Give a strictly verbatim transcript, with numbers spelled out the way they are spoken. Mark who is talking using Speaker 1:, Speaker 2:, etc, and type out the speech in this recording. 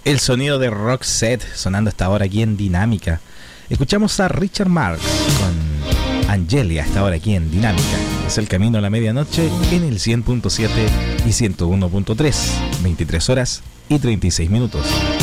Speaker 1: El sonido de Roxette sonando hasta ahora aquí en Dinámica. Escuchamos a Richard Marx con Angelia hasta ahora aquí en Dinámica. Es el camino a la medianoche en el cien punto siete y ciento uno punto tres. veintitrés horas y treinta y seis minutos.